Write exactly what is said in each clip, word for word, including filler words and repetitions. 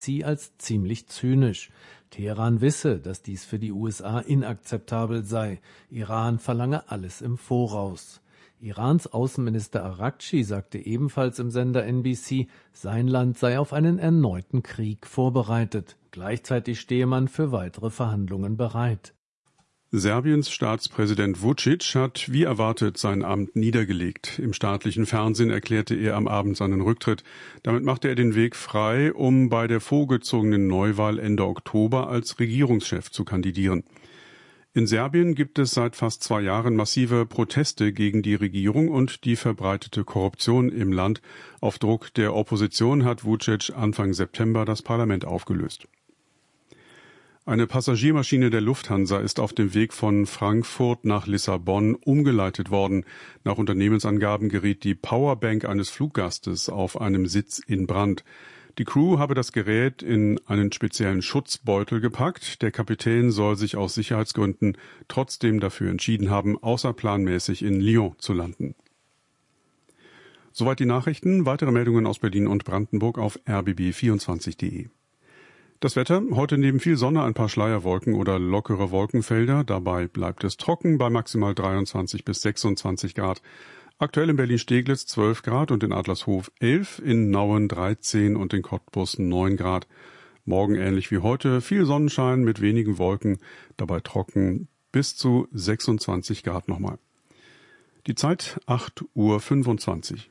sie als ziemlich zynisch. Teheran wisse, dass dies für die U S A inakzeptabel sei. Iran verlange alles im Voraus. Irans Außenminister Araghchi sagte ebenfalls im Sender N B C, sein Land sei auf einen erneuten Krieg vorbereitet. Gleichzeitig stehe man für weitere Verhandlungen bereit. Serbiens Staatspräsident Vučić hat wie erwartet sein Amt niedergelegt. Im staatlichen Fernsehen erklärte er am Abend seinen Rücktritt. Damit machte er den Weg frei, um bei der vorgezogenen Neuwahl Ende Oktober als Regierungschef zu kandidieren. In Serbien gibt es seit fast zwei Jahren massive Proteste gegen die Regierung und die verbreitete Korruption im Land. Auf Druck der Opposition hat Vučić Anfang September das Parlament aufgelöst. Eine Passagiermaschine der Lufthansa ist auf dem Weg von Frankfurt nach Lissabon umgeleitet worden. Nach Unternehmensangaben geriet die Powerbank eines Fluggastes auf einem Sitz in Brand. Die Crew habe das Gerät in einen speziellen Schutzbeutel gepackt. Der Kapitän soll sich aus Sicherheitsgründen trotzdem dafür entschieden haben, außerplanmäßig in Lyon zu landen. Soweit die Nachrichten. Weitere Meldungen aus Berlin und Brandenburg auf r b b vierundzwanzig punkt de. Das Wetter, heute neben viel Sonne ein paar Schleierwolken oder lockere Wolkenfelder. Dabei bleibt es trocken bei maximal dreiundzwanzig bis sechsundzwanzig Grad. Aktuell in Berlin-Steglitz zwölf Grad und in Adlershof elf, in Nauen dreizehn und in Cottbus neun Grad. Morgen ähnlich wie heute, viel Sonnenschein mit wenigen Wolken, dabei trocken bis zu sechsundzwanzig Grad nochmal. Die Zeit acht Uhr fünfundzwanzig.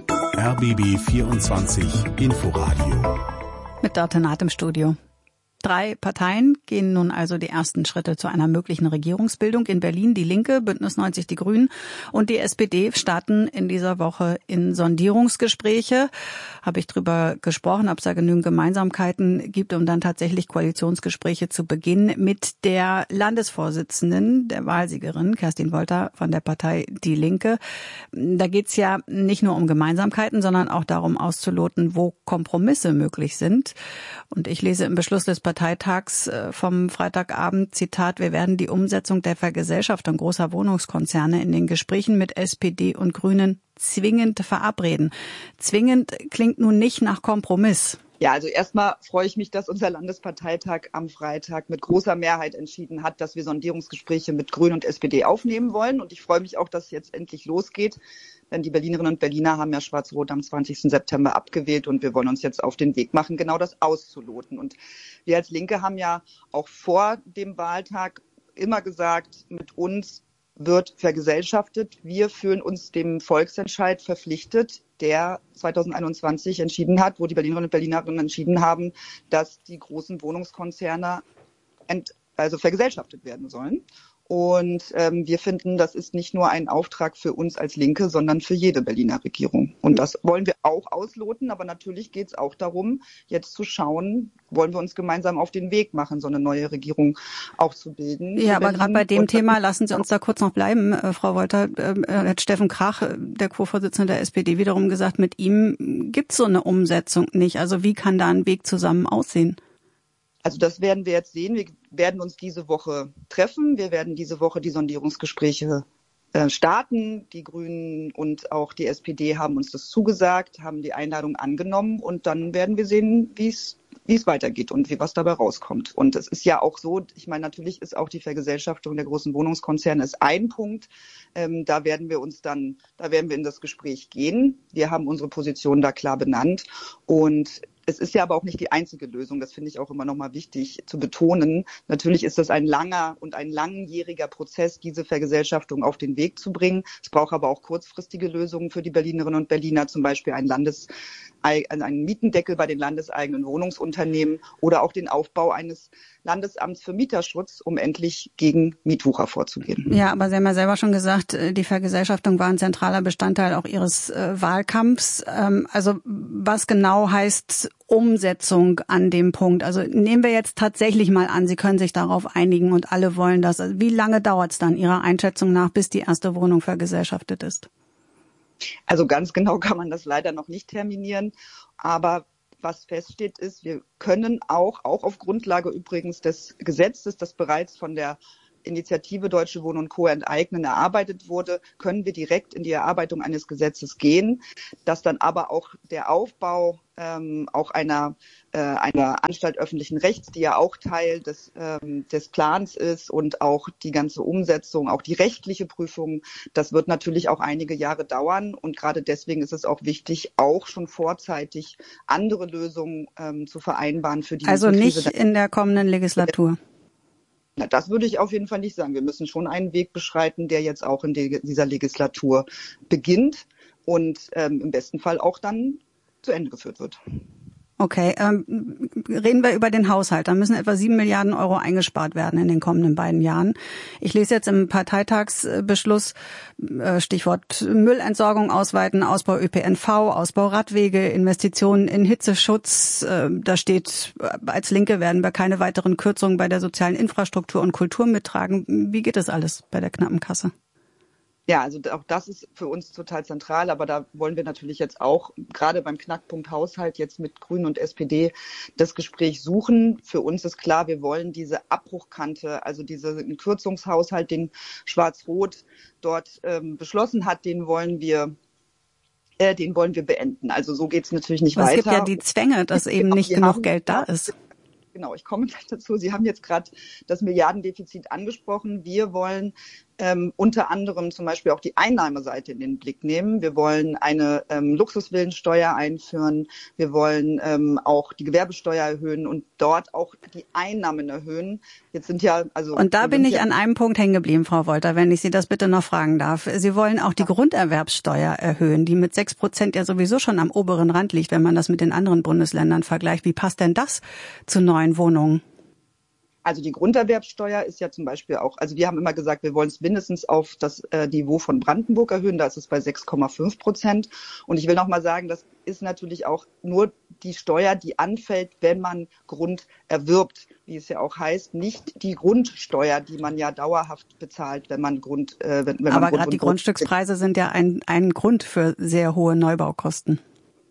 R B B vierundzwanzig Inforadio. Mit Dörte Naht im Studio. Drei Parteien gehen nun also die ersten Schritte zu einer möglichen Regierungsbildung. In Berlin die Linke, Bündnis neunzig Die Grünen und die S P D starten in dieser Woche in Sondierungsgespräche. Habe ich drüber gesprochen, ob es da genügend Gemeinsamkeiten gibt, um dann tatsächlich Koalitionsgespräche zu beginnen mit der Landesvorsitzenden, der Wahlsiegerin Kerstin Wolter von der Partei Die Linke. Da geht es ja nicht nur um Gemeinsamkeiten, sondern auch darum auszuloten, wo Kompromisse möglich sind. Und ich lese im Beschluss des Parteitags vom Freitagabend, Zitat, wir werden die Umsetzung der Vergesellschaftung großer Wohnungskonzerne in den Gesprächen mit S P D und Grünen zwingend verabreden. Zwingend klingt nun nicht nach Kompromiss. Ja, also erstmal freue ich mich, dass unser Landesparteitag am Freitag mit großer Mehrheit entschieden hat, dass wir Sondierungsgespräche mit Grünen und S P D aufnehmen wollen. Und ich freue mich auch, dass es jetzt endlich losgeht. Denn die Berlinerinnen und Berliner haben ja Schwarz-Rot am zwanzigsten September abgewählt und wir wollen uns jetzt auf den Weg machen, genau das auszuloten. Und wir als Linke haben ja auch vor dem Wahltag immer gesagt, mit uns wird vergesellschaftet. Wir fühlen uns dem Volksentscheid verpflichtet, der zweitausendeinundzwanzig entschieden hat, wo die Berlinerinnen und Berlinerinnen entschieden haben, dass die großen Wohnungskonzerne ent, also vergesellschaftet werden sollen. Und ähm, wir finden, das ist nicht nur ein Auftrag für uns als Linke, sondern für jede Berliner Regierung. Und das wollen wir auch ausloten. Aber natürlich geht es auch darum, jetzt zu schauen, wollen wir uns gemeinsam auf den Weg machen, so eine neue Regierung auch zu bilden. Ja, aber gerade bei dem Thema, lassen Sie uns da kurz noch bleiben, äh, Frau Wolter, äh, hat Steffen Krach, der Co-Vorsitzende der S P D, wiederum gesagt, mit ihm gibt es so eine Umsetzung nicht. Also wie kann da ein Weg zusammen aussehen? Also das werden wir jetzt sehen. Wir werden uns diese Woche treffen. Wir werden diese Woche die Sondierungsgespräche äh, starten. Die Grünen und auch die S P D haben uns das zugesagt, haben die Einladung angenommen. Und dann werden wir sehen, wie es wie es weitergeht und wie was dabei rauskommt. Und es ist ja auch so, ich meine, natürlich ist auch die Vergesellschaftung der großen Wohnungskonzerne ist ein Punkt. Ähm, da werden wir uns dann, da werden wir in das Gespräch gehen. Wir haben unsere Position da klar benannt. Und es ist ja aber auch nicht die einzige Lösung. Das finde ich auch immer noch mal wichtig zu betonen. Natürlich ist das ein langer und ein langjähriger Prozess, diese Vergesellschaftung auf den Weg zu bringen. Es braucht aber auch kurzfristige Lösungen für die Berlinerinnen und Berliner, zum Beispiel ein Landes, einen Mietendeckel bei den landeseigenen Wohnungsunternehmen oder auch den Aufbau eines Landesamts für Mieterschutz, um endlich gegen Mietwucher vorzugehen. Ja, aber Sie haben ja selber schon gesagt, die Vergesellschaftung war ein zentraler Bestandteil auch Ihres äh, Wahlkampfs. Ähm, also was genau heißt Umsetzung an dem Punkt? Also nehmen wir jetzt tatsächlich mal an, Sie können sich darauf einigen und alle wollen das. Also wie lange dauert es dann Ihrer Einschätzung nach, bis die erste Wohnung vergesellschaftet ist? Also ganz genau kann man das leider noch nicht terminieren, aber was feststeht ist, wir können auch, auch auf Grundlage übrigens des Gesetzes, das bereits von der Initiative Deutsche Wohnen und Co. enteignen erarbeitet wurde, können wir direkt in die Erarbeitung eines Gesetzes gehen, dass dann aber auch der Aufbau ähm, auch einer, äh, einer Anstalt öffentlichen Rechts, die ja auch Teil des, ähm, des Plans ist, und auch die ganze Umsetzung, auch die rechtliche Prüfung, das wird natürlich auch einige Jahre dauern. Und gerade deswegen ist es auch wichtig, auch schon vorzeitig andere Lösungen ähm, zu vereinbaren für die Also Krise. nicht in der kommenden Legislatur. Na, das würde ich auf jeden Fall nicht sagen. Wir müssen schon einen Weg beschreiten, der jetzt auch in de- dieser Legislatur beginnt und ähm, im besten Fall auch dann zu Ende geführt wird. Okay, ähm, reden wir über den Haushalt. Da müssen etwa sieben Milliarden Euro eingespart werden in den kommenden beiden Jahren. Ich lese jetzt im Parteitagsbeschluss äh, Stichwort Müllentsorgung ausweiten, Ausbau Ö P N V, Ausbau Radwege, Investitionen in Hitzeschutz. Äh, da steht, als Linke werden wir keine weiteren Kürzungen bei der sozialen Infrastruktur und Kultur mittragen. Wie geht das alles bei der knappen Kasse? Ja, also auch das ist für uns total zentral, aber da wollen wir natürlich jetzt auch gerade beim Knackpunkt Haushalt jetzt mit Grünen und S P D das Gespräch suchen. Für uns ist klar, wir wollen diese Abbruchkante, also diesen Kürzungshaushalt, den Schwarz-Rot dort ähm, beschlossen hat, den wollen wir äh, den wollen wir beenden. Also so geht's natürlich nicht aber weiter. Es gibt ja die Zwänge, dass eben nicht genug Geld da ist. Genau, ich komme gleich dazu. Sie haben jetzt gerade das Milliardendefizit angesprochen. Wir wollen ähm, unter anderem zum Beispiel auch die Einnahmeseite in den Blick nehmen. Wir wollen eine ähm, Luxusvillensteuer einführen. Wir wollen ähm, auch die Gewerbesteuer erhöhen und dort auch die Einnahmen erhöhen. Jetzt sind ja also und da bin ich ja an einem Punkt hängen geblieben, Frau Wolter, wenn ich Sie das bitte noch fragen darf. Sie wollen auch die Grunderwerbssteuer erhöhen, die mit sechs Prozent ja sowieso schon am oberen Rand liegt, wenn man das mit den anderen Bundesländern vergleicht. Wie passt denn das zu neuen Wohnungen? Also die Grunderwerbssteuer ist ja zum Beispiel auch, also wir haben immer gesagt, wir wollen es mindestens auf das äh, Niveau von Brandenburg erhöhen, da ist es bei sechs Komma fünf Prozent. Und ich will noch mal sagen, das ist natürlich auch nur die Steuer, die anfällt, wenn man Grund erwirbt, wie es ja auch heißt, nicht die Grundsteuer, die man ja dauerhaft bezahlt, wenn man Grund, äh, wenn, wenn Aber man Grund gerade die Grundstückspreise sind ja ein, ein Grund für sehr hohe Neubaukosten.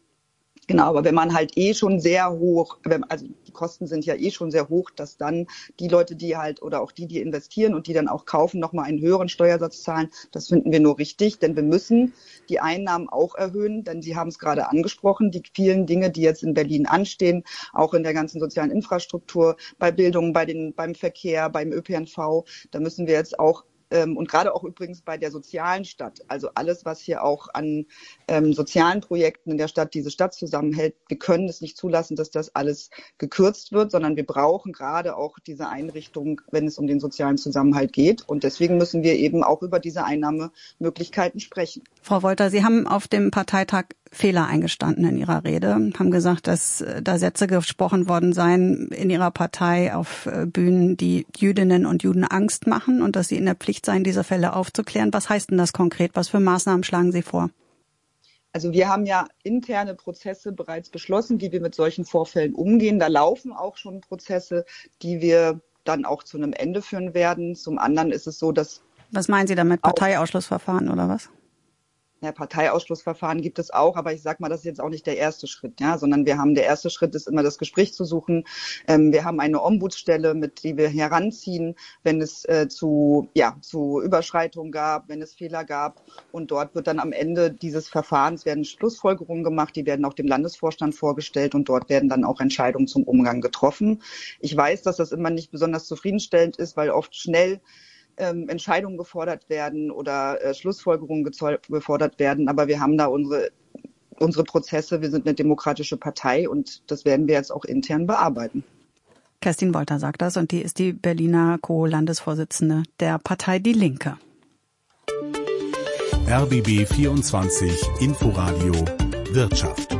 Genau, aber wenn man halt eh schon sehr hoch, also die Kosten sind ja eh schon sehr hoch, dass dann die Leute, die halt oder auch die, die investieren und die dann auch kaufen, nochmal einen höheren Steuersatz zahlen, das finden wir nur richtig, denn wir müssen die Einnahmen auch erhöhen, denn Sie haben es gerade angesprochen, die vielen Dinge, die jetzt in Berlin anstehen, auch in der ganzen sozialen Infrastruktur, bei Bildung, bei den, beim Verkehr, beim Ö P N V, da müssen wir jetzt auch und gerade auch übrigens bei der sozialen Stadt, also alles, was hier auch an ähm, sozialen Projekten in der Stadt diese Stadt zusammenhält, wir können es nicht zulassen, dass das alles gekürzt wird, sondern wir brauchen gerade auch diese Einrichtung, wenn es um den sozialen Zusammenhalt geht. Und deswegen müssen wir eben auch über diese Einnahmemöglichkeiten sprechen. Frau Wolter, Sie haben auf dem Parteitag Fehler eingestanden in Ihrer Rede, haben gesagt, dass da Sätze gesprochen worden seien in Ihrer Partei auf Bühnen, die Jüdinnen und Juden Angst machen und dass Sie in der Pflicht seien, diese Fälle aufzuklären. Was heißt denn das konkret? Was für Maßnahmen schlagen Sie vor? Also wir haben ja interne Prozesse bereits beschlossen, wie wir mit solchen Vorfällen umgehen. Da laufen auch schon Prozesse, die wir dann auch zu einem Ende führen werden. Zum anderen ist es so, dass... Was meinen Sie damit? Parteiausschlussverfahren oder was? Ja, Parteiausschlussverfahren gibt es auch, aber ich sag mal, das ist jetzt auch nicht der erste Schritt, ja, sondern wir haben, der erste Schritt ist immer das Gespräch zu suchen. Ähm, wir haben eine Ombudsstelle, mit die wir heranziehen, wenn es äh, zu, ja, zu Überschreitungen gab, wenn es Fehler gab. Und dort wird dann am Ende dieses Verfahrens werden Schlussfolgerungen gemacht, die werden auch dem Landesvorstand vorgestellt und dort werden dann auch Entscheidungen zum Umgang getroffen. Ich weiß, dass das immer nicht besonders zufriedenstellend ist, weil oft schnell Ähm, Entscheidungen gefordert werden oder äh, Schlussfolgerungen gefordert werden. Aber wir haben da unsere, unsere Prozesse. Wir sind eine demokratische Partei und das werden wir jetzt auch intern bearbeiten. Kerstin Wolter sagt das und die ist die Berliner Co-Landesvorsitzende der Partei Die Linke. R B B vierundzwanzig Inforadio Wirtschaft.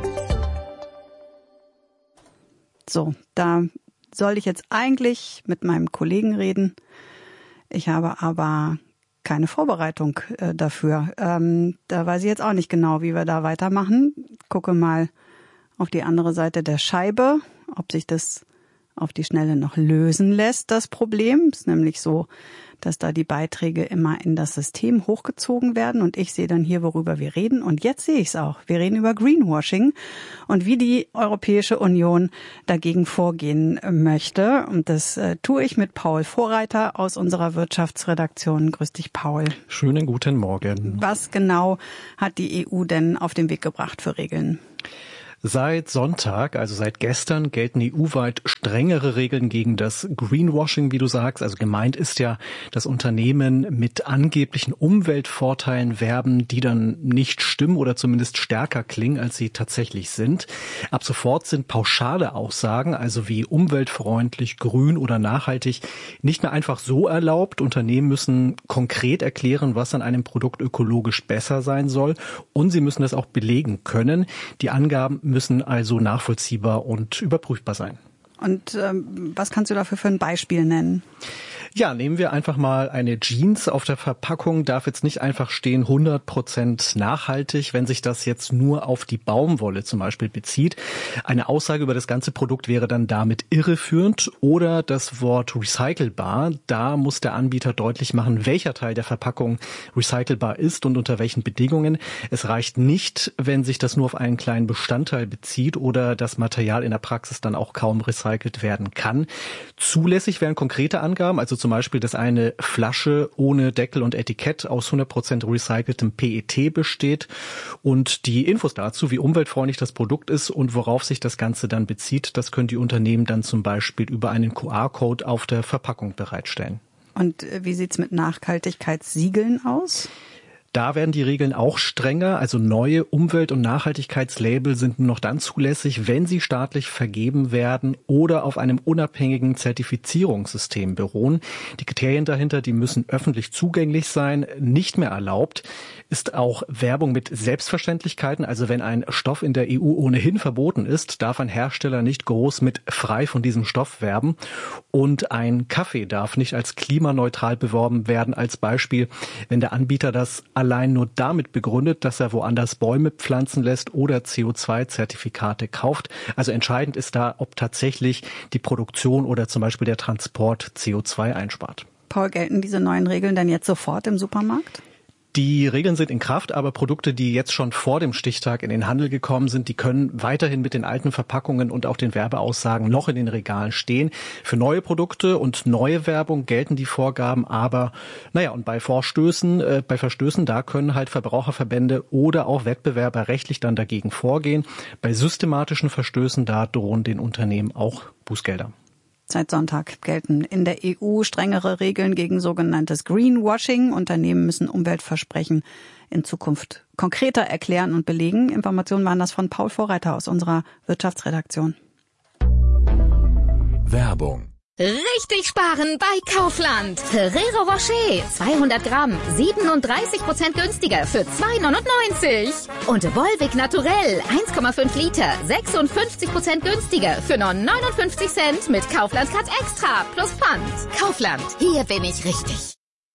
So, da soll ich jetzt eigentlich mit meinem Kollegen reden. Ich habe aber keine Vorbereitung äh, dafür. Ähm, da weiß ich jetzt auch nicht genau, wie wir da weitermachen. Gucke mal auf die andere Seite der Scheibe, ob sich das auf die Schnelle noch lösen lässt, das Problem. Ist nämlich so, dass da die Beiträge immer in das System hochgezogen werden und ich sehe dann hier, worüber wir reden. Und jetzt sehe ich es auch. Wir reden über Greenwashing und wie die Europäische Union dagegen vorgehen möchte. Und das äh, tue ich mit Paul Vorreiter aus unserer Wirtschaftsredaktion. Grüß dich, Paul. Schönen guten Morgen. Was genau hat die E U denn auf den Weg gebracht für Regeln? Seit Sonntag, also seit gestern, gelten E U-weit strengere Regeln gegen das Greenwashing, wie du sagst. Also gemeint ist ja, dass Unternehmen mit angeblichen Umweltvorteilen werben, die dann nicht stimmen oder zumindest stärker klingen, als sie tatsächlich sind. Ab sofort sind pauschale Aussagen, also wie umweltfreundlich, grün oder nachhaltig, nicht mehr einfach so erlaubt. Unternehmen müssen konkret erklären, was an einem Produkt ökologisch besser sein soll, und sie müssen das auch belegen können. Die Angaben müssen also nachvollziehbar und überprüfbar sein. Und ähm, was kannst du dafür für ein Beispiel nennen? Ja, nehmen wir einfach mal eine Jeans. Auf der Verpackung darf jetzt nicht einfach stehen hundert Prozent nachhaltig, wenn sich das jetzt nur auf die Baumwolle zum Beispiel bezieht. Eine Aussage über das ganze Produkt wäre dann damit irreführend. Oder das Wort recycelbar. Da muss der Anbieter deutlich machen, welcher Teil der Verpackung recycelbar ist und unter welchen Bedingungen. Es reicht nicht, wenn sich das nur auf einen kleinen Bestandteil bezieht oder das Material in der Praxis dann auch kaum recycelt werden kann. Zulässig wären konkrete Angaben, also zum Beispiel, dass eine Flasche ohne Deckel und Etikett aus hundert Prozent recyceltem P E T besteht, und die Infos dazu, wie umweltfreundlich das Produkt ist und worauf sich das Ganze dann bezieht, das können die Unternehmen dann zum Beispiel über einen Q R-Code auf der Verpackung bereitstellen. Und wie sieht's mit Nachhaltigkeitssiegeln aus? Da werden die Regeln auch strenger. Also neue Umwelt- und Nachhaltigkeitslabel sind nur noch dann zulässig, wenn sie staatlich vergeben werden oder auf einem unabhängigen Zertifizierungssystem beruhen. Die Kriterien dahinter, die müssen öffentlich zugänglich sein. Nicht mehr erlaubt ist auch Werbung mit Selbstverständlichkeiten. Also wenn ein Stoff in der E U ohnehin verboten ist, darf ein Hersteller nicht groß mit frei von diesem Stoff werben. Und ein Kaffee darf nicht als klimaneutral beworben werden. Als Beispiel, wenn der Anbieter das allein nur damit begründet, dass er woanders Bäume pflanzen lässt oder C O zwei Zertifikate kauft. Also entscheidend ist da, ob tatsächlich die Produktion oder zum Beispiel der Transport C O zwei einspart. Paul, gelten diese neuen Regeln dann jetzt sofort im Supermarkt? Die Regeln sind in Kraft, aber Produkte, die jetzt schon vor dem Stichtag in den Handel gekommen sind, die können weiterhin mit den alten Verpackungen und auch den Werbeaussagen noch in den Regalen stehen. Für neue Produkte und neue Werbung gelten die Vorgaben, aber naja, und bei Vorstößen, äh, bei Verstößen, da können halt Verbraucherverbände oder auch Wettbewerber rechtlich dann dagegen vorgehen. Bei systematischen Verstößen, da drohen den Unternehmen auch Bußgelder. Seit Sonntag gelten in der E U strengere Regeln gegen sogenanntes Greenwashing. Unternehmen müssen Umweltversprechen in Zukunft konkreter erklären und belegen. Informationen waren das von Paul Vorreiter aus unserer Wirtschaftsredaktion. Werbung. Richtig sparen bei Kaufland. Ferrero Rocher, zweihundert Gramm, siebenunddreißig Prozent günstiger für zwei neunundneunzig. Und Volvic Naturell, eins Komma fünf Liter, sechsundfünfzig Prozent günstiger für nur neunundfünfzig Cent mit Kaufland Cut Extra plus Pfand. Kaufland, hier bin ich richtig.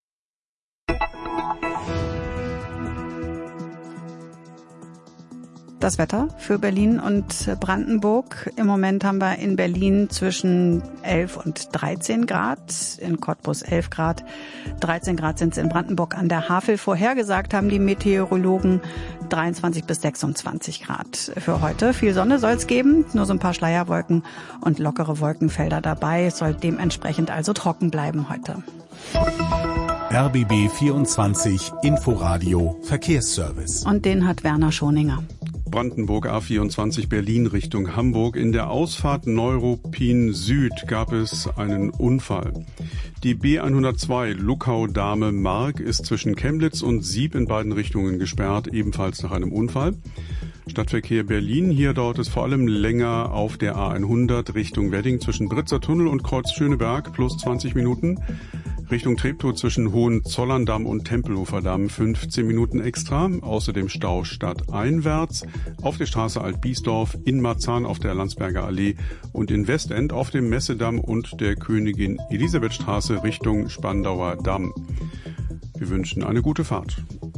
Das Wetter für Berlin und Brandenburg. Im Moment haben wir in Berlin zwischen elf und dreizehn Grad, in Cottbus elf Grad, dreizehn Grad sind es in Brandenburg an der Havel. Vorhergesagt haben die Meteorologen dreiundzwanzig bis sechsundzwanzig Grad für heute. Viel Sonne soll es geben, nur so ein paar Schleierwolken und lockere Wolkenfelder dabei. Es soll dementsprechend also trocken bleiben heute. R B B vierundzwanzig Inforadio Verkehrsservice. Und den hat Werner Schoninger. Brandenburg A vierundzwanzig Berlin Richtung Hamburg. In der Ausfahrt Neuruppin Süd gab es einen Unfall. Die B hundertzwei Luckau-Dahme-Mark ist zwischen Chemnitz und Sieb in beiden Richtungen gesperrt, ebenfalls nach einem Unfall. Stadtverkehr Berlin, hier dauert es vor allem länger auf der A hundert Richtung Wedding zwischen Britzer Tunnel und Kreuz Schöneberg plus zwanzig Minuten. Richtung Treptow zwischen Hohenzollern-Damm und Tempelhofer Damm fünfzehn Minuten extra. Außerdem Stau stadteinwärts auf der Straße Alt-Biesdorf, in Marzahn auf der Landsberger Allee und in Westend auf dem Messedamm und der Königin-Elisabeth-Straße Richtung Spandauer Damm. Wir wünschen eine gute Fahrt.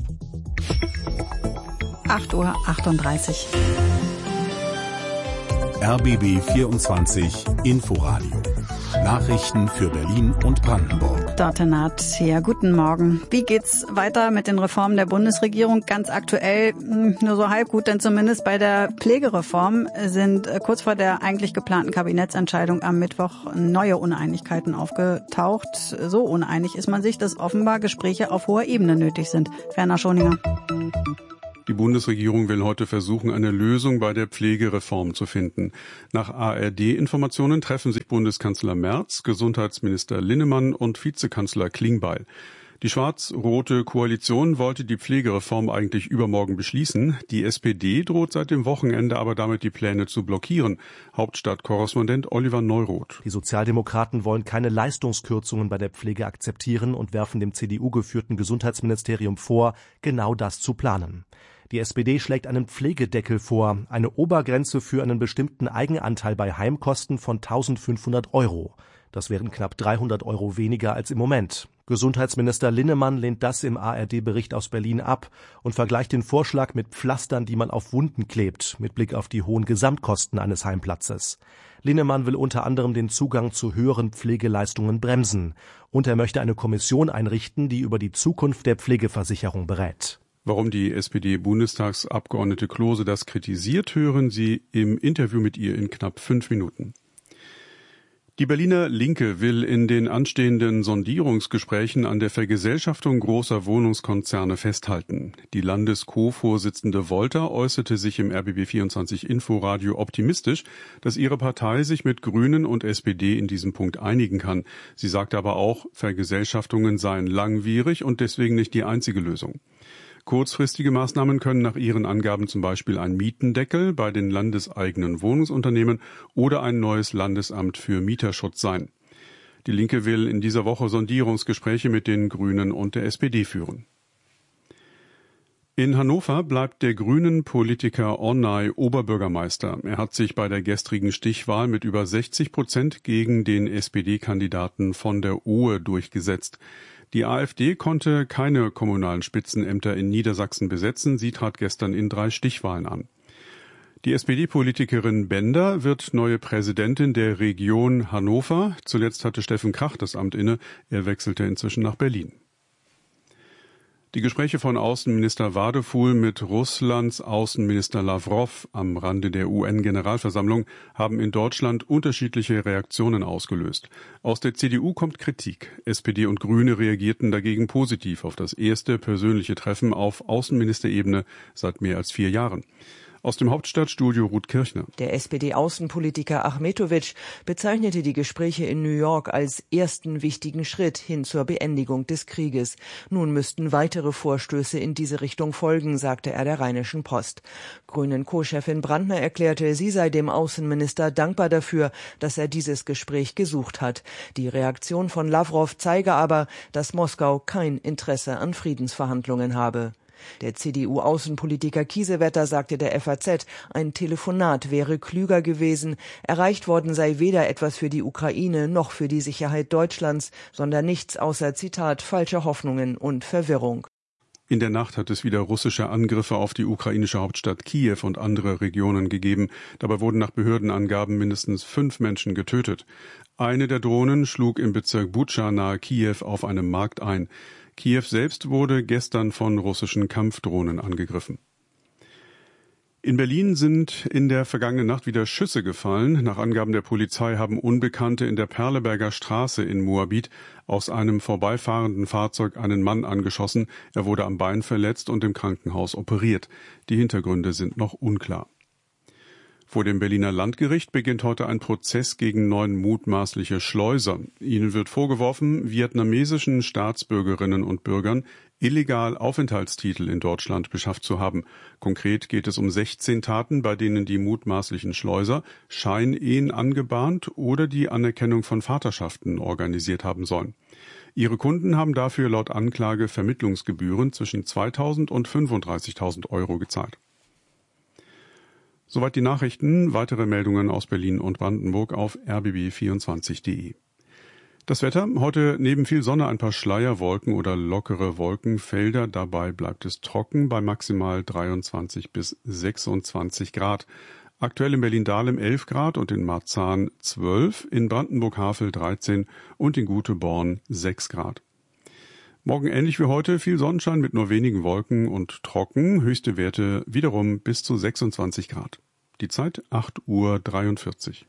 acht Uhr achtunddreißig. R B B vierundzwanzig Inforadio Nachrichten für Berlin und Brandenburg. Dortenat, ja, guten Morgen. Wie geht's weiter mit den Reformen der Bundesregierung? Ganz aktuell nur so halb gut, denn zumindest bei der Pflegereform sind kurz vor der eigentlich geplanten Kabinettsentscheidung am Mittwoch neue Uneinigkeiten aufgetaucht. So uneinig ist man sich, dass offenbar Gespräche auf hoher Ebene nötig sind. Werner Schoninger. Die Bundesregierung will heute versuchen, eine Lösung bei der Pflegereform zu finden. Nach A R D-Informationen treffen sich Bundeskanzler Merz, Gesundheitsminister Linnemann und Vizekanzler Klingbeil. Die schwarz-rote Koalition wollte die Pflegereform eigentlich übermorgen beschließen. Die S P D droht seit dem Wochenende aber damit, die Pläne zu blockieren. Hauptstadtkorrespondent Oliver Neuroth. Die Sozialdemokraten wollen keine Leistungskürzungen bei der Pflege akzeptieren und werfen dem C D U-geführten Gesundheitsministerium vor, genau das zu planen. Die S P D schlägt einen Pflegedeckel vor, eine Obergrenze für einen bestimmten Eigenanteil bei Heimkosten von eintausendfünfhundert Euro. Das wären knapp dreihundert Euro weniger als im Moment. Gesundheitsminister Linnemann lehnt das im A R D-Bericht aus Berlin ab und vergleicht den Vorschlag mit Pflastern, die man auf Wunden klebt, mit Blick auf die hohen Gesamtkosten eines Heimplatzes. Linnemann will unter anderem den Zugang zu höheren Pflegeleistungen bremsen. Und er möchte eine Kommission einrichten, die über die Zukunft der Pflegeversicherung berät. Warum die S P D-Bundestagsabgeordnete Klose das kritisiert, hören Sie im Interview mit ihr in knapp fünf Minuten. Die Berliner Linke will in den anstehenden Sondierungsgesprächen an der Vergesellschaftung großer Wohnungskonzerne festhalten. Die Landes-Co-Vorsitzende Wolter äußerte sich im R B B vierundzwanzig Inforadio optimistisch, dass ihre Partei sich mit Grünen und S P D in diesem Punkt einigen kann. Sie sagte aber auch, Vergesellschaftungen seien langwierig und deswegen nicht die einzige Lösung. Kurzfristige Maßnahmen können nach ihren Angaben zum Beispiel ein Mietendeckel bei den landeseigenen Wohnungsunternehmen oder ein neues Landesamt für Mieterschutz sein. Die Linke will in dieser Woche Sondierungsgespräche mit den Grünen und der S P D führen. In Hannover bleibt der Grünen-Politiker Ornay Oberbürgermeister. Er hat sich bei der gestrigen Stichwahl mit über sechzig Prozent gegen den S P D-Kandidaten von der Ohe durchgesetzt. Die AfD konnte keine kommunalen Spitzenämter in Niedersachsen besetzen. Sie trat gestern in drei Stichwahlen an. Die S P D-Politikerin Bender wird neue Präsidentin der Region Hannover. Zuletzt hatte Steffen Krach das Amt inne. Er wechselte inzwischen nach Berlin. Die Gespräche von Außenminister Wadefuhl mit Russlands Außenminister Lavrov am Rande der U N-Generalversammlung haben in Deutschland unterschiedliche Reaktionen ausgelöst. Aus der C D U kommt Kritik. S P D und Grüne reagierten dagegen positiv auf das erste persönliche Treffen auf Außenministerebene seit mehr als vier Jahren. Aus dem Hauptstadtstudio Ruth Kirchner. Der S P D-Außenpolitiker Achmetovic bezeichnete die Gespräche in New York als ersten wichtigen Schritt hin zur Beendigung des Krieges. Nun müssten weitere Vorstöße in diese Richtung folgen, sagte er der Rheinischen Post. Grünen-Co-Chefin Brandner erklärte, sie sei dem Außenminister dankbar dafür, dass er dieses Gespräch gesucht hat. Die Reaktion von Lavrov zeige aber, dass Moskau kein Interesse an Friedensverhandlungen habe. Der C D U-Außenpolitiker Kiesewetter sagte der F A Z, ein Telefonat wäre klüger gewesen. Erreicht worden sei weder etwas für die Ukraine noch für die Sicherheit Deutschlands, sondern nichts außer, Zitat, falscher Hoffnungen und Verwirrung. In der Nacht hat es wieder russische Angriffe auf die ukrainische Hauptstadt Kiew und andere Regionen gegeben. Dabei wurden nach Behördenangaben mindestens fünf Menschen getötet. Eine der Drohnen schlug im Bezirk Butscha nahe Kiew auf einem Markt ein. Kiew selbst wurde gestern von russischen Kampfdrohnen angegriffen. In Berlin sind in der vergangenen Nacht wieder Schüsse gefallen. Nach Angaben der Polizei haben Unbekannte in der Perleberger Straße in Moabit aus einem vorbeifahrenden Fahrzeug einen Mann angeschossen. Er wurde am Bein verletzt und im Krankenhaus operiert. Die Hintergründe sind noch unklar. Vor dem Berliner Landgericht beginnt heute ein Prozess gegen neun mutmaßliche Schleuser. Ihnen wird vorgeworfen, vietnamesischen Staatsbürgerinnen und Bürgern illegal Aufenthaltstitel in Deutschland beschafft zu haben. Konkret geht es um sechzehn Taten, bei denen die mutmaßlichen Schleuser Scheinehen angebahnt oder die Anerkennung von Vaterschaften organisiert haben sollen. Ihre Kunden haben dafür laut Anklage Vermittlungsgebühren zwischen zweitausend und fünfunddreißigtausend Euro gezahlt. Soweit die Nachrichten. Weitere Meldungen aus Berlin und Brandenburg auf r b b vierundzwanzig punkt de. Das Wetter, heute neben viel Sonne ein paar Schleierwolken oder lockere Wolkenfelder. Dabei bleibt es trocken bei maximal dreiundzwanzig bis sechsundzwanzig Grad. Aktuell in Berlin-Dahlem elf Grad und in Marzahn zwölf, in Brandenburg-Havel dreizehn und in Güteborn sechs Grad. Morgen ähnlich wie heute, viel Sonnenschein mit nur wenigen Wolken und trocken, höchste Werte wiederum bis zu sechsundzwanzig Grad. Die Zeit acht Uhr dreiundvierzig.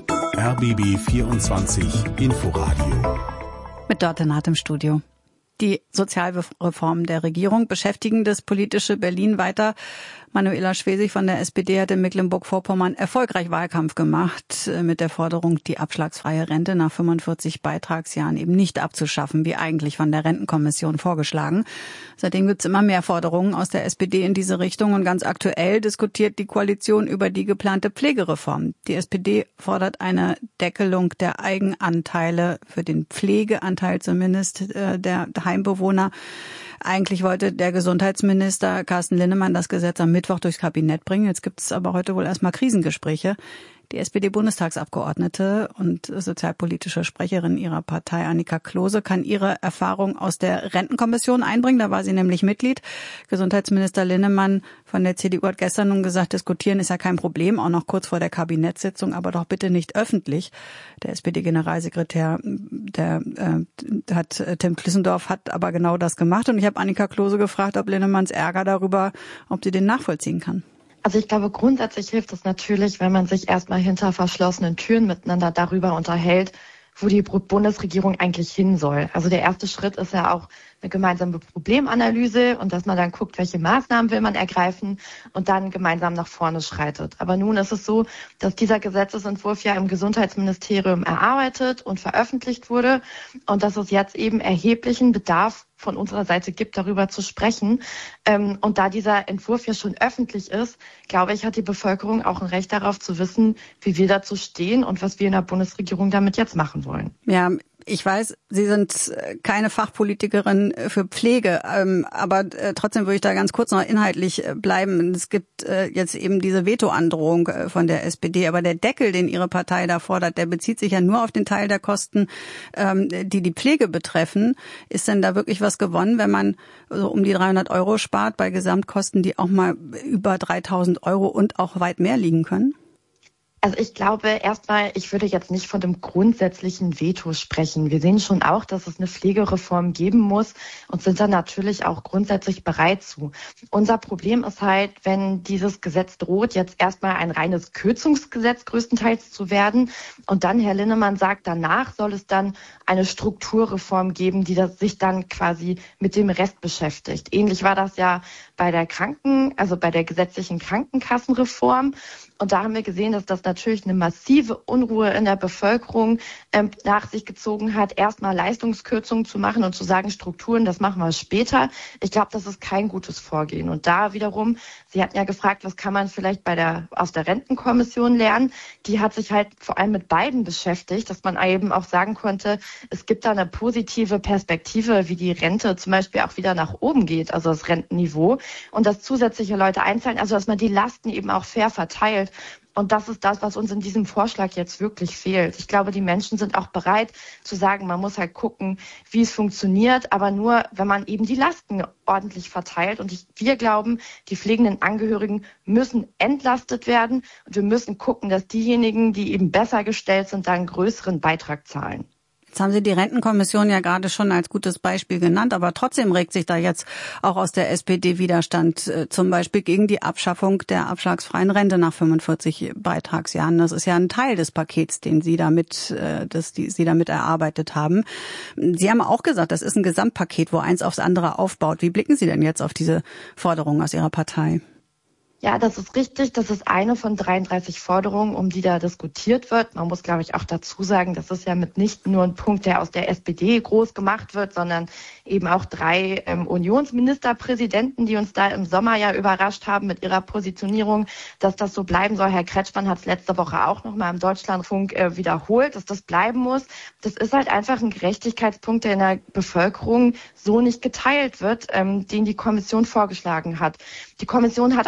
R B B vierundzwanzig Inforadio. Mit Dörte Naht im Studio. Die Sozialreformen der Regierung beschäftigen das politische Berlin weiter. Manuela Schwesig von der S P D hat in Mecklenburg-Vorpommern erfolgreich Wahlkampf gemacht mit der Forderung, die abschlagsfreie Rente nach fünfundvierzig Beitragsjahren eben nicht abzuschaffen, wie eigentlich von der Rentenkommission vorgeschlagen. Seitdem gibt's immer mehr Forderungen aus der S P D in diese Richtung und ganz aktuell diskutiert die Koalition über die geplante Pflegereform. Die S P D fordert eine Deckelung der Eigenanteile, für den Pflegeanteil zumindest, der Heimbewohner. Eigentlich wollte der Gesundheitsminister Carsten Linnemann das Gesetz am Mittwoch durchs Kabinett bringen. Jetzt gibt es aber heute wohl erstmal Krisengespräche. Die S P D-Bundestagsabgeordnete und sozialpolitische Sprecherin ihrer Partei, Annika Klose, kann ihre Erfahrung aus der Rentenkommission einbringen. Da war sie nämlich Mitglied. Gesundheitsminister Linnemann von der C D U hat gestern nun gesagt, diskutieren ist ja kein Problem, auch noch kurz vor der Kabinettssitzung, aber doch bitte nicht öffentlich. Der S P D-Generalsekretär, der äh, hat Tim Klissendorf, hat aber genau das gemacht. Und ich habe Annika Klose gefragt, ob Linnemanns Ärger darüber, ob sie den nachvollziehen kann. Also ich glaube, grundsätzlich hilft es natürlich, wenn man sich erstmal hinter verschlossenen Türen miteinander darüber unterhält, wo die Bundesregierung eigentlich hin soll. Also der erste Schritt ist ja auch eine gemeinsame Problemanalyse und dass man dann guckt, welche Maßnahmen will man ergreifen und dann gemeinsam nach vorne schreitet. Aber nun ist es so, dass dieser Gesetzesentwurf ja im Gesundheitsministerium erarbeitet und veröffentlicht wurde und dass es jetzt eben erheblichen Bedarf von unserer Seite gibt, darüber zu sprechen. Und da dieser Entwurf ja schon öffentlich ist, glaube ich, hat die Bevölkerung auch ein Recht darauf zu wissen, wie wir dazu stehen und was wir in der Bundesregierung damit jetzt machen wollen. Ja, ich weiß, Sie sind keine Fachpolitikerin für Pflege, aber trotzdem würde ich da ganz kurz noch inhaltlich bleiben. Es gibt jetzt eben diese Veto-Androhung von der S P D, aber der Deckel, den Ihre Partei da fordert, der bezieht sich ja nur auf den Teil der Kosten, die die Pflege betreffen. Ist denn da wirklich was gewonnen, wenn man so um die dreihundert Euro spart bei Gesamtkosten, die auch mal über dreitausend Euro und auch weit mehr liegen können? Also ich glaube erstmal, ich würde jetzt nicht von dem grundsätzlichen Veto sprechen. Wir sehen schon auch, dass es eine Pflegereform geben muss und sind dann natürlich auch grundsätzlich bereit zu. Unser Problem ist halt, wenn dieses Gesetz droht, jetzt erstmal ein reines Kürzungsgesetz größtenteils zu werden und dann Herr Linnemann sagt, danach soll es dann eine Strukturreform geben, die das sich dann quasi mit dem Rest beschäftigt. Ähnlich war das ja bei der Kranken, also bei der gesetzlichen Krankenkassenreform. Und da haben wir gesehen, dass das natürlich eine massive Unruhe in der Bevölkerung ähm, nach sich gezogen hat, erstmal Leistungskürzungen zu machen und zu sagen, Strukturen, das machen wir später. Ich glaube, das ist kein gutes Vorgehen. Und da wiederum, Sie hatten ja gefragt, was kann man vielleicht bei der aus der Rentenkommission lernen? Die hat sich halt vor allem mit beiden beschäftigt, dass man eben auch sagen konnte, es gibt da eine positive Perspektive, wie die Rente zum Beispiel auch wieder nach oben geht, also das Rentenniveau, und dass zusätzliche Leute einzahlen, also dass man die Lasten eben auch fair verteilt. Und das ist das, was uns in diesem Vorschlag jetzt wirklich fehlt. Ich glaube, die Menschen sind auch bereit zu sagen, man muss halt gucken, wie es funktioniert, aber nur, wenn man eben die Lasten ordentlich verteilt. Und ich, wir glauben, die pflegenden Angehörigen müssen entlastet werden und wir müssen gucken, dass diejenigen, die eben besser gestellt sind, da einen größeren Beitrag zahlen. Jetzt haben Sie die Rentenkommission ja gerade schon als gutes Beispiel genannt, aber trotzdem regt sich da jetzt auch aus der S P D Widerstand, äh, zum Beispiel gegen die Abschaffung der abschlagsfreien Rente nach fünfundvierzig Beitragsjahren. Das ist ja ein Teil des Pakets, den Sie damit, äh, das die Sie damit erarbeitet haben. Sie haben auch gesagt, das ist ein Gesamtpaket, wo eins aufs andere aufbaut. Wie blicken Sie denn jetzt auf diese Forderungen aus Ihrer Partei? Ja, das ist richtig. Das ist eine von dreiunddreißig Forderungen, um die da diskutiert wird. Man muss, glaube ich, auch dazu sagen, das ist ja mitnichten nur ein Punkt, der aus der S P D groß gemacht wird, sondern eben auch drei ähm, Unionsministerpräsidenten, die uns da im Sommer ja überrascht haben mit ihrer Positionierung, dass das so bleiben soll. Herr Kretschmann hat es letzte Woche auch noch mal im Deutschlandfunk äh, wiederholt, dass das bleiben muss. Das ist halt einfach ein Gerechtigkeitspunkt, der in der Bevölkerung so nicht geteilt wird, ähm, den die Kommission vorgeschlagen hat. Die Kommission hat aber auch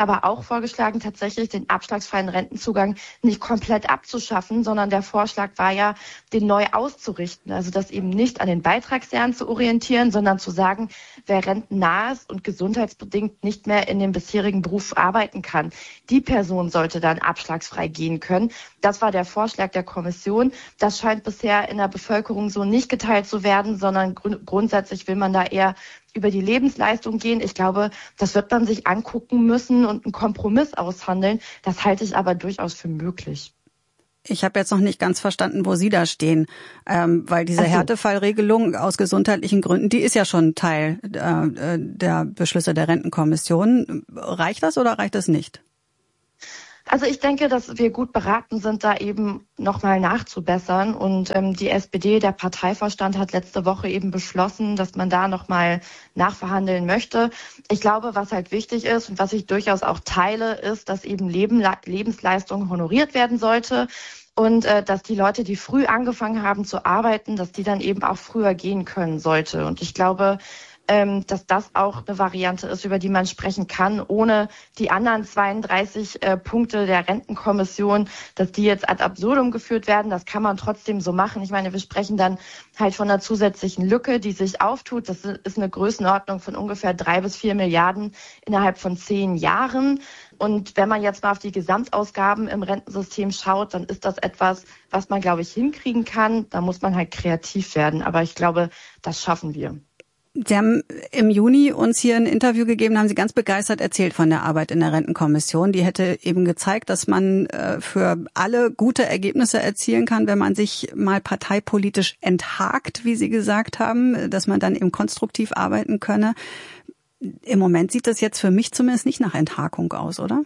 vorgeschlagen, tatsächlich den abschlagsfreien Rentenzugang nicht komplett abzuschaffen, sondern der Vorschlag war ja, den neu auszurichten. Also das eben nicht an den Beitragsjahren zu orientieren, sondern zu sagen, wer rentennah ist und gesundheitsbedingt nicht mehr in dem bisherigen Beruf arbeiten kann, die Person sollte dann abschlagsfrei gehen können. Das war der Vorschlag der Kommission. Das scheint bisher in der Bevölkerung so nicht geteilt zu werden, sondern grund- grundsätzlich will man da eher über die Lebensleistung gehen. Ich glaube, das wird man sich angucken müssen und einen Kompromiss aushandeln. Das halte ich aber durchaus für möglich. Ich habe jetzt noch nicht ganz verstanden, wo Sie da stehen, ähm, weil diese so. Härtefallregelung aus gesundheitlichen Gründen, die ist ja schon Teil äh, der Beschlüsse der Rentenkommission. Reicht das oder reicht das nicht? Also ich denke, dass wir gut beraten sind, da eben nochmal nachzubessern. Und ähm, die S P D, der Parteivorstand, hat letzte Woche eben beschlossen, dass man da nochmal nachverhandeln möchte. Ich glaube, was halt wichtig ist und was ich durchaus auch teile, ist, dass eben Leben, Lebensleistung honoriert werden sollte. Und äh, dass die Leute, die früh angefangen haben zu arbeiten, dass die dann eben auch früher gehen können sollte. Und ich glaube, ähm, dass das auch eine Variante ist, über die man sprechen kann, ohne die anderen zweiunddreißig äh, Punkte der Rentenkommission, dass die jetzt ad absurdum geführt werden. Das kann man trotzdem so machen. Ich meine, wir sprechen dann halt von einer zusätzlichen Lücke, die sich auftut. Das ist eine Größenordnung von ungefähr drei bis vier Milliarden innerhalb von zehn Jahren. Und wenn man jetzt mal auf die Gesamtausgaben im Rentensystem schaut, dann ist das etwas, was man, glaube ich, hinkriegen kann. Da muss man halt kreativ werden. Aber ich glaube, das schaffen wir. Sie haben im Juni uns hier ein Interview gegeben, haben Sie ganz begeistert erzählt von der Arbeit in der Rentenkommission. Die hätte eben gezeigt, dass man für alle gute Ergebnisse erzielen kann, wenn man sich mal parteipolitisch enthakt, wie Sie gesagt haben, dass man dann eben konstruktiv arbeiten könne. Im Moment sieht das jetzt für mich zumindest nicht nach Enthakung aus, oder?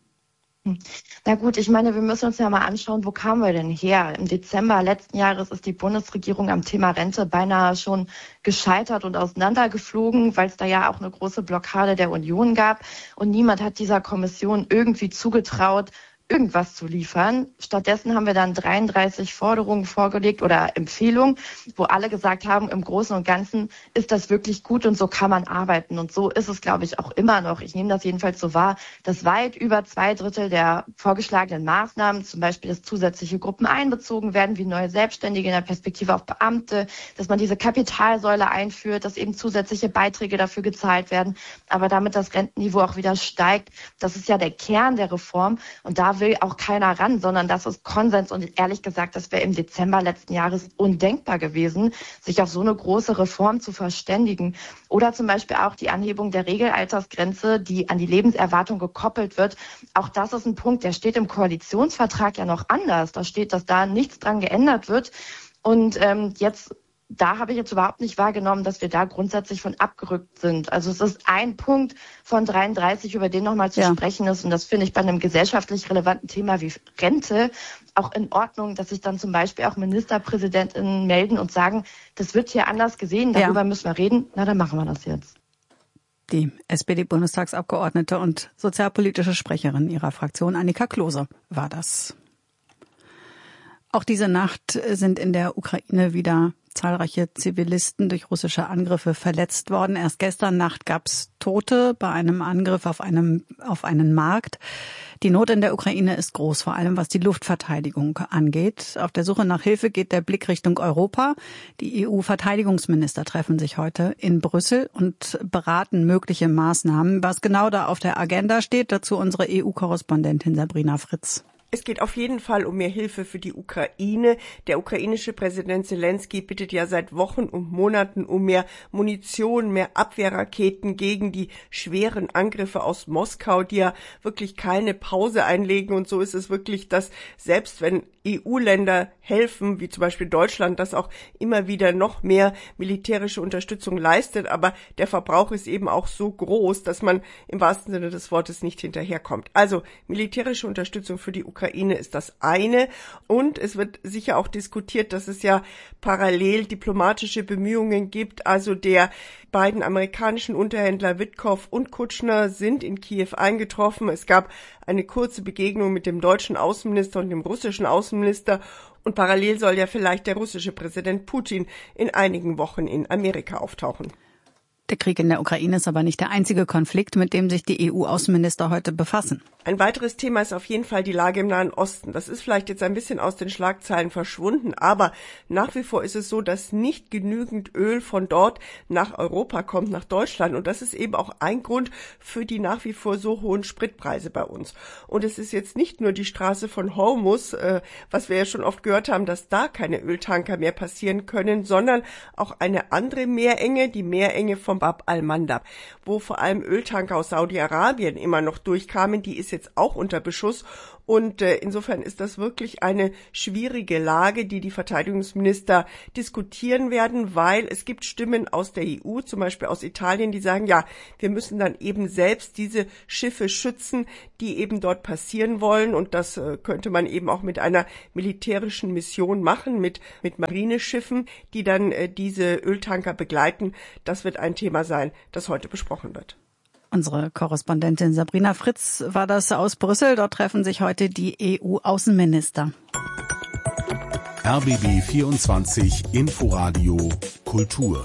Na gut, ich meine, wir müssen uns ja mal anschauen, wo kamen wir denn her? Im Dezember letzten Jahres ist die Bundesregierung am Thema Rente beinahe schon gescheitert und auseinandergeflogen, weil es da ja auch eine große Blockade der Union gab. Und niemand hat dieser Kommission irgendwie zugetraut, irgendwas zu liefern. Stattdessen haben wir dann dreiunddreißig Forderungen vorgelegt oder Empfehlungen, wo alle gesagt haben, im Großen und Ganzen ist das wirklich gut und so kann man arbeiten. Und so ist es, glaube ich, auch immer noch. Ich nehme das jedenfalls so wahr, dass weit über zwei Drittel der vorgeschlagenen Maßnahmen, zum Beispiel, dass zusätzliche Gruppen einbezogen werden, wie neue Selbstständige in der Perspektive auf Beamte, dass man diese Kapitalsäule einführt, dass eben zusätzliche Beiträge dafür gezahlt werden, aber damit das Rentenniveau auch wieder steigt. Das ist ja der Kern der Reform und da will auch keiner ran, sondern das ist Konsens. Und ehrlich gesagt, das wäre im Dezember letzten Jahres undenkbar gewesen, sich auf so eine große Reform zu verständigen. Oder zum Beispiel auch die Anhebung der Regelaltersgrenze, die an die Lebenserwartung gekoppelt wird. Auch das ist ein Punkt, der steht im Koalitionsvertrag ja noch anders. Da steht, dass da nichts dran geändert wird. Und ähm, jetzt Da habe ich jetzt überhaupt nicht wahrgenommen, dass wir da grundsätzlich von abgerückt sind. Also es ist ein Punkt von dreiunddreißig, über den nochmal zu ja. sprechen ist. Und das finde ich bei einem gesellschaftlich relevanten Thema wie Rente auch in Ordnung, dass sich dann zum Beispiel auch Ministerpräsidentinnen melden und sagen, das wird hier anders gesehen, darüber ja. müssen wir reden. Na, dann machen wir das jetzt. Die S P D-Bundestagsabgeordnete und sozialpolitische Sprecherin ihrer Fraktion, Annika Klose, war das. Auch diese Nacht sind in der Ukraine wieder zahlreiche Zivilisten durch russische Angriffe verletzt worden. Erst gestern Nacht gab es Tote bei einem Angriff auf einem auf einen Markt. Die Not in der Ukraine ist groß, vor allem was die Luftverteidigung angeht. Auf der Suche nach Hilfe geht der Blick Richtung Europa. Die E U-Verteidigungsminister treffen sich heute in Brüssel und beraten mögliche Maßnahmen. Was genau da auf der Agenda steht, dazu unsere E U-Korrespondentin Sabrina Fritz. Es geht auf jeden Fall um mehr Hilfe für die Ukraine. Der ukrainische Präsident Zelensky bittet ja seit Wochen und Monaten um mehr Munition, mehr Abwehrraketen gegen die schweren Angriffe aus Moskau, die ja wirklich keine Pause einlegen. Und so ist es wirklich, dass selbst wenn E U-Länder helfen, wie zum Beispiel Deutschland, das auch immer wieder noch mehr militärische Unterstützung leistet, aber der Verbrauch ist eben auch so groß, dass man im wahrsten Sinne des Wortes nicht hinterherkommt. Also militärische Unterstützung für die Ukraine ist das eine und es wird sicher auch diskutiert, dass es ja parallel diplomatische Bemühungen gibt. Also der beiden amerikanischen Unterhändler Witkow und Kutschner sind in Kiew eingetroffen. Es gab eine kurze Begegnung mit dem deutschen Außenminister und dem russischen Außenminister und parallel soll ja vielleicht der russische Präsident Putin in einigen Wochen in Amerika auftauchen. Der Krieg in der Ukraine ist aber nicht der einzige Konflikt, mit dem sich die E U-Außenminister heute befassen. Ein weiteres Thema ist auf jeden Fall die Lage im Nahen Osten. Das ist vielleicht jetzt ein bisschen aus den Schlagzeilen verschwunden, aber nach wie vor ist es so, dass nicht genügend Öl von dort nach Europa kommt, nach Deutschland. Und das ist eben auch ein Grund für die nach wie vor so hohen Spritpreise bei uns. Und es ist jetzt nicht nur die Straße von Hormuz, äh, was wir ja schon oft gehört haben, dass da keine Öltanker mehr passieren können, sondern auch eine andere Meerenge, die Meerenge vom Bab al-Mandab, wo vor allem Öltanker aus Saudi-Arabien immer noch durchkamen, die ist jetzt auch unter Beschuss. Und äh, insofern ist das wirklich eine schwierige Lage, die die Verteidigungsminister diskutieren werden, weil es gibt Stimmen aus der E U, zum Beispiel aus Italien, die sagen, ja, wir müssen dann eben selbst diese Schiffe schützen, die eben dort passieren wollen. Und das äh, könnte man eben auch mit einer militärischen Mission machen, mit, mit Marineschiffen, die dann äh, diese Öltanker begleiten. Das wird ein Thema sein, das heute besprochen wird. Unsere Korrespondentin Sabrina Fritz war das aus Brüssel. Dort treffen sich heute die E U-Außenminister. R B B vierundzwanzig Inforadio Kultur.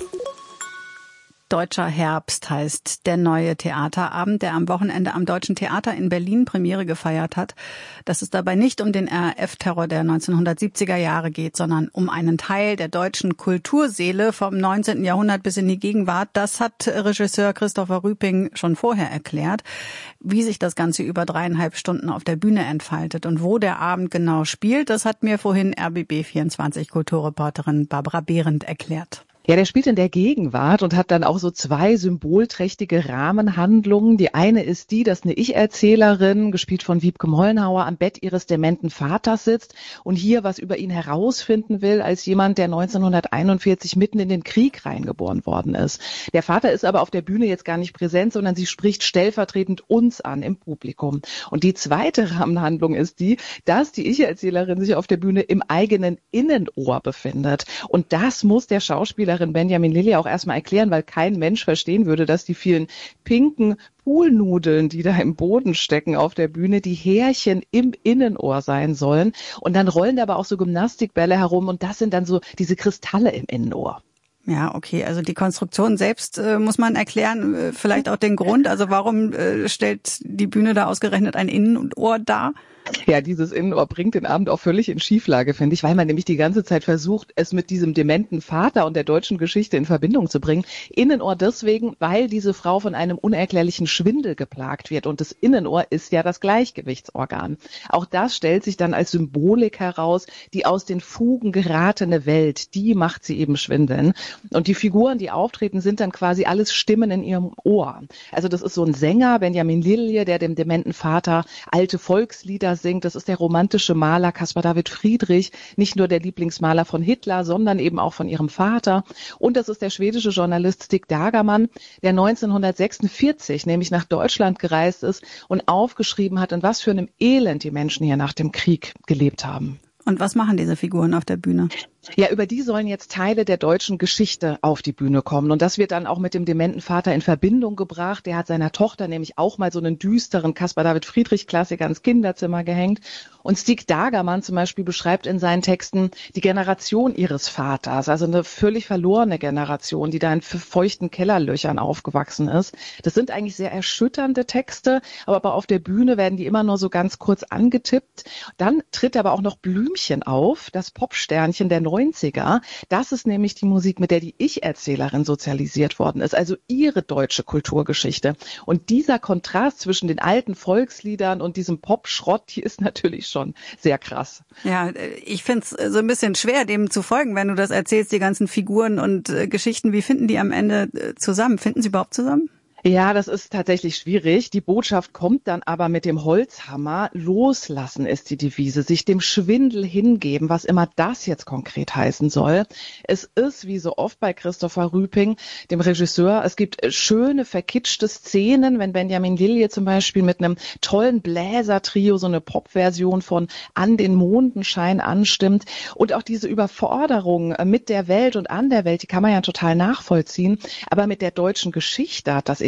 Deutscher Herbst heißt der neue Theaterabend, der am Wochenende am Deutschen Theater in Berlin Premiere gefeiert hat. Dass es dabei nicht um den R A F-Terror der neunzehnhundertsiebziger Jahre geht, sondern um einen Teil der deutschen Kulturseele vom neunzehnten Jahrhundert bis in die Gegenwart. Das hat Regisseur Christopher Rüping schon vorher erklärt. Wie sich das Ganze über dreieinhalb Stunden auf der Bühne entfaltet und wo der Abend genau spielt, das hat mir vorhin R B B vierundzwanzig Kulturreporterin Barbara Behrendt erklärt. Ja, der spielt in der Gegenwart und hat dann auch so zwei symbolträchtige Rahmenhandlungen. Die eine ist die, dass eine Ich-Erzählerin, gespielt von Wiebke Mollenhauer, am Bett ihres dementen Vaters sitzt und hier was über ihn herausfinden will, als jemand, der neunzehnhunderteinundvierzig mitten in den Krieg reingeboren worden ist. Der Vater ist aber auf der Bühne jetzt gar nicht präsent, sondern sie spricht stellvertretend uns an im Publikum. Und die zweite Rahmenhandlung ist die, dass die Ich-Erzählerin sich auf der Bühne im eigenen Innenohr befindet. Und das muss der Schauspieler Benjamin Lilly auch erstmal erklären, weil kein Mensch verstehen würde, dass die vielen pinken Poolnudeln, die da im Boden stecken auf der Bühne, die Härchen im Innenohr sein sollen. Und dann rollen da aber auch so Gymnastikbälle herum und das sind dann so diese Kristalle im Innenohr. Ja, okay, also die Konstruktion selbst äh, muss man erklären, äh, vielleicht auch den Grund, also warum äh, stellt die Bühne da ausgerechnet ein Innenohr dar? Ja, dieses Innenohr bringt den Abend auch völlig in Schieflage, finde ich, weil man nämlich die ganze Zeit versucht, es mit diesem dementen Vater und der deutschen Geschichte in Verbindung zu bringen. Innenohr deswegen, weil diese Frau von einem unerklärlichen Schwindel geplagt wird und das Innenohr ist ja das Gleichgewichtsorgan. Auch das stellt sich dann als Symbolik heraus, die aus den Fugen geratene Welt, die macht sie eben schwindeln. Und die Figuren, die auftreten, sind dann quasi alles Stimmen in ihrem Ohr. Also das ist so ein Sänger, Benjamin Lilly, der dem dementen Vater alte Volkslieder singt. Das ist der romantische Maler Caspar David Friedrich, nicht nur der Lieblingsmaler von Hitler, sondern eben auch von ihrem Vater. Und das ist der schwedische Journalist Stig Dagerman, der neunzehnhundertsechsundvierzig nämlich nach Deutschland gereist ist und aufgeschrieben hat, in was für einem Elend die Menschen hier nach dem Krieg gelebt haben. Und was machen diese Figuren auf der Bühne? Ja, über die sollen jetzt Teile der deutschen Geschichte auf die Bühne kommen. Und das wird dann auch mit dem dementen Vater in Verbindung gebracht. Der hat seiner Tochter nämlich auch mal so einen düsteren Caspar David Friedrich-Klassiker ins Kinderzimmer gehängt. Und Stig Dagerman zum Beispiel beschreibt in seinen Texten die Generation ihres Vaters, also eine völlig verlorene Generation, die da in feuchten Kellerlöchern aufgewachsen ist. Das sind eigentlich sehr erschütternde Texte, aber auf der Bühne werden die immer nur so ganz kurz angetippt. Dann tritt aber auch noch Blümchen auf, das Popsternchen der neunziger. Das ist nämlich die Musik, mit der die Ich-Erzählerin sozialisiert worden ist, also ihre deutsche Kulturgeschichte. Und dieser Kontrast zwischen den alten Volksliedern und diesem Pop-Schrott, die ist natürlich schon sehr krass. Ja, ich finde es so ein bisschen schwer, dem zu folgen, wenn du das erzählst, die ganzen Figuren und äh, Geschichten. Wie finden die am Ende äh, zusammen? Finden sie überhaupt zusammen? Ja, das ist tatsächlich schwierig. Die Botschaft kommt dann aber mit dem Holzhammer. Loslassen ist die Devise, sich dem Schwindel hingeben, was immer das jetzt konkret heißen soll. Es ist, wie so oft bei Christopher Rüping, dem Regisseur, es gibt schöne, verkitschte Szenen, wenn Benjamin Lilly zum Beispiel mit einem tollen Bläsertrio so eine Popversion von An den Mondenschein anstimmt. Und auch diese Überforderung mit der Welt und an der Welt, die kann man ja total nachvollziehen. Aber mit der deutschen Geschichte hat das eben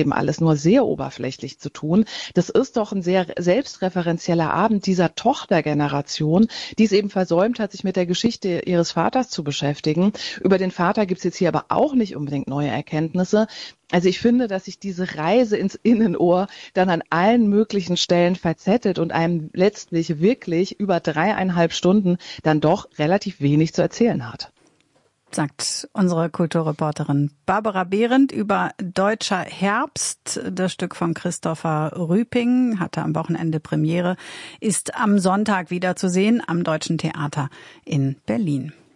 eben alles nur sehr oberflächlich zu tun. Das ist doch ein sehr selbstreferenzieller Abend dieser Tochtergeneration, die es eben versäumt hat, sich mit der Geschichte ihres Vaters zu beschäftigen. Über den Vater gibt es jetzt hier aber auch nicht unbedingt neue Erkenntnisse. Also ich finde, dass sich diese Reise ins Innenohr dann an allen möglichen Stellen verzettelt und einem letztlich wirklich über dreieinhalb Stunden dann doch relativ wenig zu erzählen hat. Sagt unsere Kulturreporterin Barbara Behrendt über Deutscher Herbst. Das Stück von Christopher Rüping hatte am Wochenende Premiere, ist am Sonntag wieder zu sehen am Deutschen Theater in Berlin.